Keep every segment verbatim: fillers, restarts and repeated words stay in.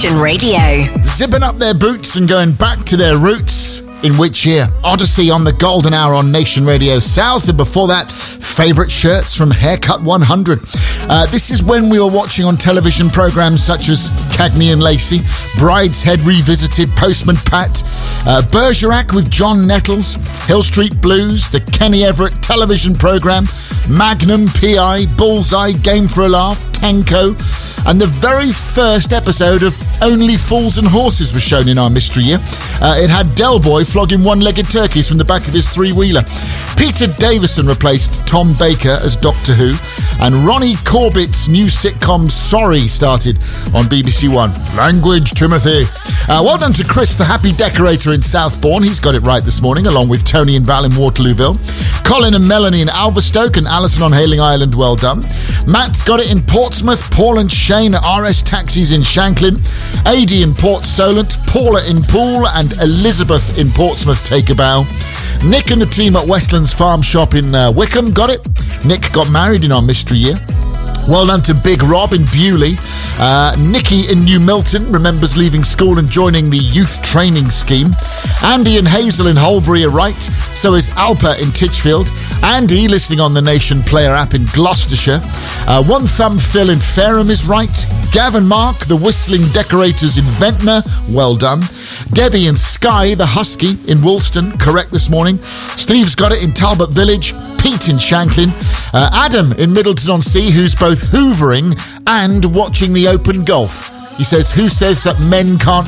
Nation Radio. Zipping up their boots and going back to their roots. In which year? Odyssey on the Golden Hour on Nation Radio South. And before that, favourite shirts from Haircut one hundred. Uh, this is when we were watching on television programmes such as Cagney and Lacey, Brideshead Revisited, Postman Pat, uh, Bergerac with John Nettles, Hill Street Blues, the Kenny Everett television programme, Magnum, P I, Bullseye, Game for a Laugh, Tenko, and the very first episode of Only Fools and Horses was shown in our mystery year. Uh, it had Del Boy flogging one-legged turkeys from the back of his three-wheeler. Peter Davison replaced Tom Baker as Doctor Who, and Ronnie Corbett's new sitcom Sorry started on B B C One. Language, Timothy. Uh, well done to Chris, the happy decorator in Southbourne. He's got it right this morning, along with Tony and Val in Waterlooville. Colin and Melanie in Alverstoke, and Alison on Hailing Island, well done. Matt's got it in Portsmouth, Paul and Shane at R S Taxis in Shanklin, Adi in Port Solent, Paula in Poole, and Elizabeth in Portsmouth, take a bow. Nick and the team at Westlands Farm Shop in uh, Wickham, got it. Nick got married in our mystery year. Well done to Big Rob in Bewley. Uh, Nikki in New Milton remembers leaving school and joining the youth training scheme. Andy and Hazel in Holbury are right. So is Alpa in Titchfield. Andy, listening on the Nation Player app in Gloucestershire. Uh, One Thumb Phil in Fareham is right. Gavin Mark, the Whistling Decorators in Ventnor, well done. Debbie and Sky, the Husky in Woolston, correct this morning. Steve's got it in Talbot Village. Pete in Shanklin. Uh, Adam in Middleton-on-Sea, who's both hoovering and watching the Open Golf. He says, who says that men can't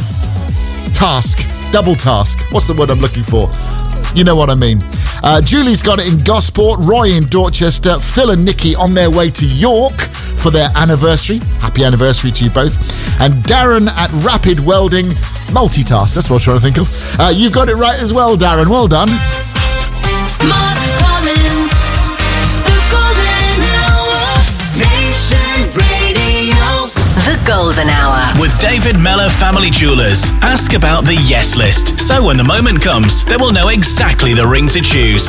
task, double task? What's the word I'm looking for? You know what I mean. Uh, Julie's got it in Gosport, Roy in Dorchester, Phil and Nikki on their way to York for their anniversary. Happy anniversary to you both. And Darren at Rapid Welding, multitask, that's what I'm trying to think of. Uh, you've got it right as well, Darren, well done. Mark Collins, The Golden Hour, Nation Radio. The Golden Hour. With David Mellor Family Jewellers. Ask about the yes list, so when the moment comes, they will know exactly the ring to choose.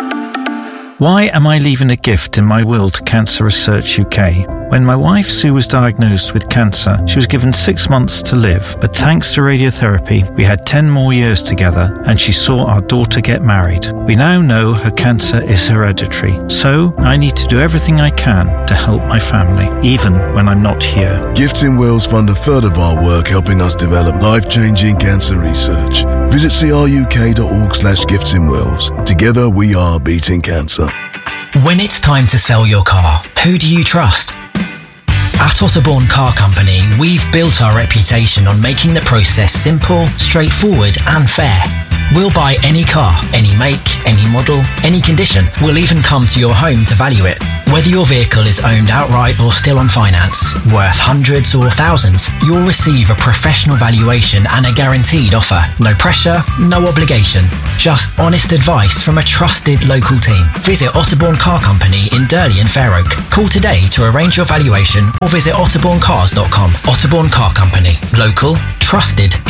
Why am I leaving a gift in my will to Cancer Research U K? When my wife Sue was diagnosed with cancer, she was given six months to live. But thanks to radiotherapy, we had ten more years together and she saw our daughter get married. We now know her cancer is hereditary. So I need to do everything I can to help my family, even when I'm not here. Gifts in Wills fund a third of our work helping us develop life-changing cancer research. Visit cruk.org slash gifts in Wills. Together we are beating cancer. When it's time to sell your car, who do you trust? At Otterbourne Car Company, we've built our reputation on making the process simple, straightforward and fair. We'll buy any car, any make, any model, any condition. We'll even come to your home to value it. Whether your vehicle is owned outright or still on finance, worth hundreds or thousands, you'll receive a professional valuation and a guaranteed offer. No pressure, no obligation. Just honest advice from a trusted local team. Visit Otterbourne Car Company in Durley and Fair Oak. Call today to arrange your valuation or visit otterbourne cars dot com. Otterbourne Car Company. Local, trusted,